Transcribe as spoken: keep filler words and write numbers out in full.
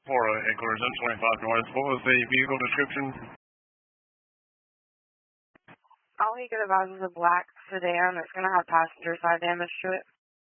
For uh, headquarters, M twenty-five North, what was the vehicle description? All he could advise is a black sedan that's going to have passenger side damage to it.